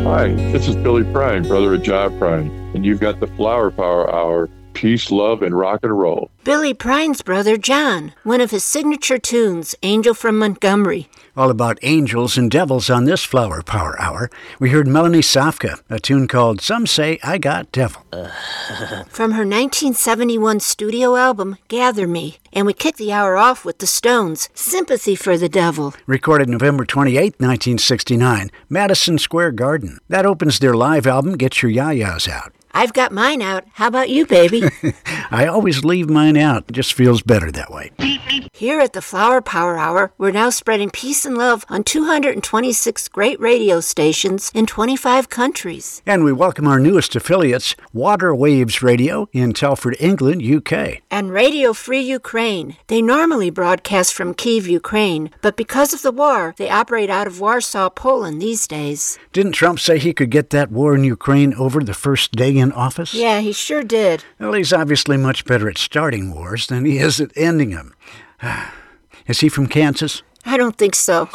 Hi, this is Billy Prine, brother of John Prine, and you've got the Flower Power Hour, peace, love, and rock and roll. Billy Prine's brother, John, one of his signature tunes, Angel from Montgomery. All about angels and devils on this Flower Power Hour. We heard Melanie Safka, a tune called Some Say I Got Devil. From her 1971 studio album, Gather Me. And we kicked the hour off with the Stones, Sympathy for the Devil. Recorded November 28, 1969, Madison Square Garden. That opens their live album, Get Your Ya-Ya's Out. I've got mine out. How about you, baby? I always leave mine out. It just feels better that way. Here at the Flower Power Hour, we're now spreading peace and love on 226 great radio stations in 25 countries. And we welcome our newest affiliates, Water Waves Radio in Telford, England, UK. And Radio Free Ukraine. They normally broadcast from Kyiv, Ukraine, but because of the war, they operate out of Warsaw, Poland these days. Didn't Trump say he could get that war in Ukraine over the first day in office? Yeah, he sure did. Well, he's obviously much better at starting wars than he is at ending them. Is he from Kansas? I don't think so.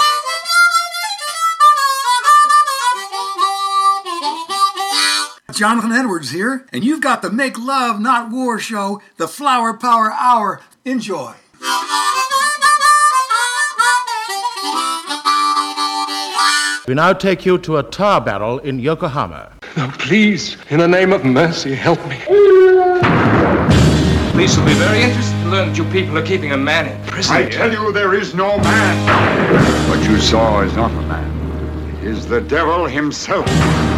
Jonathan Edwards here, and you've got the Make Love Not War show, the Flower Power Hour. Enjoy. We now take you to a tar barrel in Yokohama. Now, please, in the name of mercy, help me. Police will be very interested to learn that you people are keeping a man in prison. I tell you, there is no man. What you saw is not a man. It is the devil himself.